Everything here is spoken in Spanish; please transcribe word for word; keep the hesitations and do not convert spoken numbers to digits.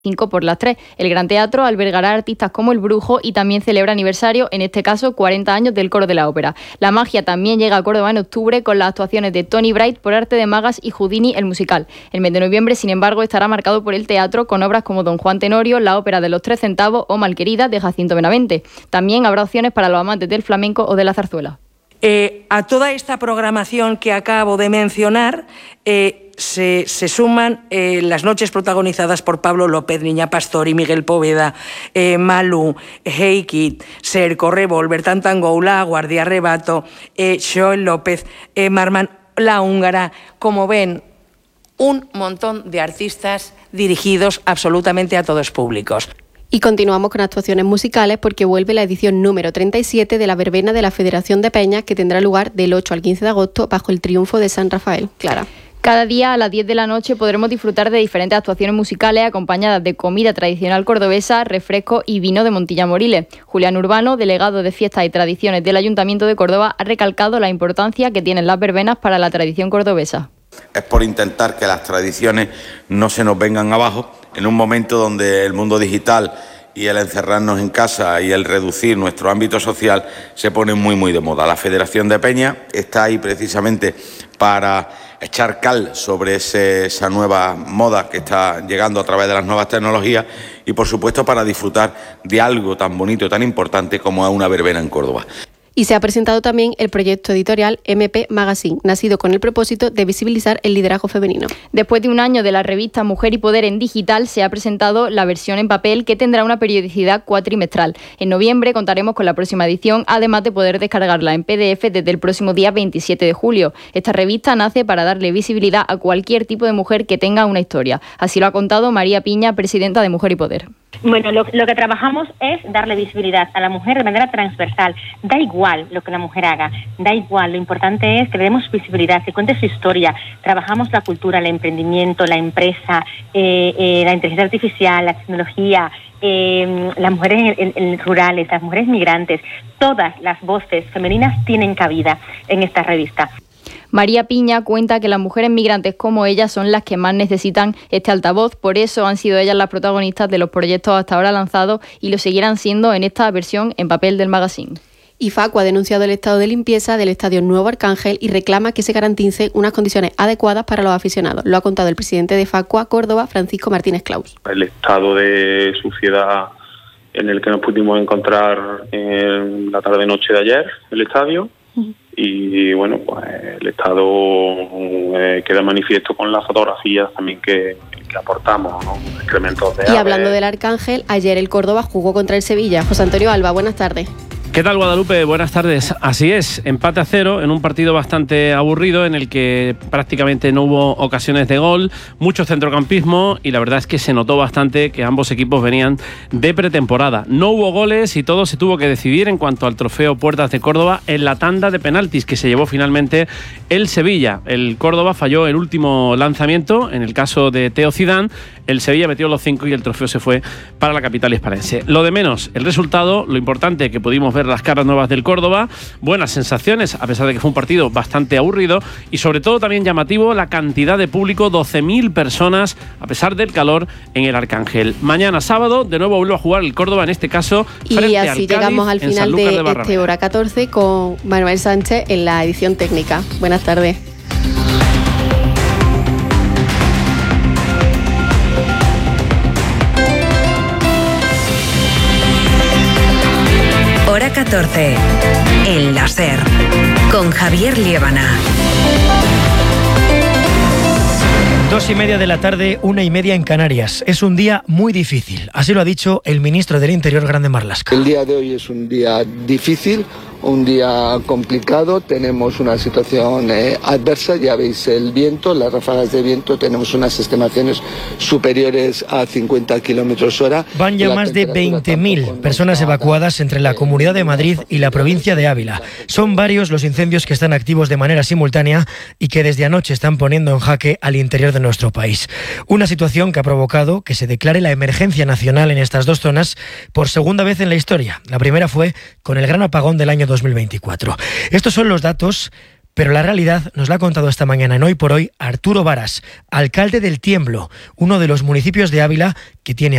cinco por las tres. El Gran Teatro albergará artistas como El Brujo y también celebra aniversario, en este caso cuarenta años del Coro de la Ópera. La magia también llega a Córdoba en octubre con las actuaciones de Tony Bright por Arte de Magas y Houdini el musical. El mes de noviembre, sin embargo, estará marcado por el teatro con obras como Don Juan Tenorio, la ópera de los tres centavos o Malquerida de Jacinto Benavente. También habrá opciones para los amantes del flamenco o de la zarzuela. Eh, a toda esta programación que acabo de mencionar eh, se, se suman eh, las noches protagonizadas por Pablo López, Niña Pastori, Miguel Poveda, eh, Malú, Hey Kid, Serco, Revolver, Tantangoula, Guardia Arrebato, eh, Joel López, eh, Marman, La Húngara. Como ven, un montón de artistas dirigidos absolutamente a todos públicos. Y continuamos con actuaciones musicales porque vuelve la edición número treinta y siete de la verbena de la Federación de Peñas, que tendrá lugar del ocho al quince de agosto bajo el triunfo de San Rafael. Clara. Cada día a las diez de la noche podremos disfrutar de diferentes actuaciones musicales acompañadas de comida tradicional cordobesa, refresco y vino de Montilla Moriles. Julián Urbano, delegado de Fiestas y Tradiciones del Ayuntamiento de Córdoba, ha recalcado la importancia que tienen las verbenas para la tradición cordobesa. Es por intentar que las tradiciones no se nos vengan abajo en un momento donde el mundo digital y el encerrarnos en casa y el reducir nuestro ámbito social se pone muy muy de moda. La Federación de Peñas está ahí precisamente para echar cal sobre ese, esa nueva moda que está llegando a través de las nuevas tecnologías y por supuesto para disfrutar de algo tan bonito, tan importante como es una verbena en Córdoba. Y se ha presentado también el proyecto editorial M P Magazine, nacido con el propósito de visibilizar el liderazgo femenino. Después de un año de la revista Mujer y Poder en digital, se ha presentado la versión en papel, que tendrá una periodicidad cuatrimestral. En noviembre contaremos con la próxima edición, además de poder descargarla en P D F desde el próximo día veintisiete de julio. Esta revista nace para darle visibilidad a cualquier tipo de mujer que tenga una historia. Así lo ha contado María Piña, presidenta de Mujer y Poder. Bueno, lo, lo que trabajamos es darle visibilidad a la mujer de manera transversal. Da igual lo que la mujer haga, da igual, lo importante es que le demos visibilidad, que cuente su historia. Trabajamos la cultura, el emprendimiento, la empresa, eh, eh, la inteligencia artificial, la tecnología, eh, las mujeres en, en, en rurales, las mujeres migrantes. Todas las voces femeninas tienen cabida en esta revista. María Piña cuenta que las mujeres migrantes como ella son las que más necesitan este altavoz, por eso han sido ellas las protagonistas de los proyectos hasta ahora lanzados y lo seguirán siendo en esta versión en papel del magazine. Y Facu ha denunciado el estado de limpieza del Estadio Nuevo Arcángel y reclama que se garanticen unas condiciones adecuadas para los aficionados. Lo ha contado el presidente de Facua Córdoba, Francisco Martínez Claus. El estado de suciedad en el que nos pudimos encontrar en la tarde-noche de ayer, el estadio, uh-huh. Y bueno, pues el estado eh, queda manifiesto con las fotografías también que, que aportamos, ¿no? Excrementos de Y hablando del Arcángel, ayer el Córdoba jugó contra el Sevilla. José Antonio Alba, buenas tardes. ¿Qué tal, Guadalupe? Buenas tardes. Así es, empate a cero en un partido bastante aburrido en el que prácticamente no hubo ocasiones de gol, mucho centrocampismo y la verdad es que se notó bastante que ambos equipos venían de pretemporada. No hubo goles y todo se tuvo que decidir en cuanto al trofeo Puertas de Córdoba en la tanda de penaltis que se llevó finalmente el Sevilla. El Córdoba falló el último lanzamiento, en el caso de Teo Zidane, el Sevilla metió los cinco y el trofeo se fue para la capital hispalense. Lo de menos, el resultado, lo importante que pudimos ver las caras nuevas del Córdoba, buenas sensaciones a pesar de que fue un partido bastante aburrido y sobre todo también llamativo la cantidad de público, doce mil personas a pesar del calor en el Arcángel. Mañana sábado de nuevo vuelve a jugar el Córdoba, en este caso frente y así al Cádiz, llegamos al final de, de este Hora catorce con Manuel Sánchez en la edición técnica. Buenas tardes. Hora catorce, El Láser, con Javier Liébana. Dos y media de la tarde, una y media en Canarias. Es un día muy difícil, así lo ha dicho el ministro del Interior, Grande Marlaska. El día de hoy es un día difícil, un día complicado, tenemos una situación eh, adversa, ya veis el viento, las ráfagas de viento, tenemos unas estimaciones superiores a cincuenta kilómetros hora. Van ya más de veinte mil personas evacuadas entre la Comunidad de Madrid y la provincia de Ávila. Son varios los incendios que están activos de manera simultánea y que desde anoche están poniendo en jaque al interior de nuestro país. Una situación que ha provocado que se declare la emergencia nacional en estas dos zonas por segunda vez en la historia. La primera fue con el gran apagón del año dos mil veinticuatro. Estos son los datos Pero la realidad nos la ha contado esta mañana en Hoy por Hoy Arturo Varas, alcalde del Tiemblo, uno de los municipios de Ávila que tiene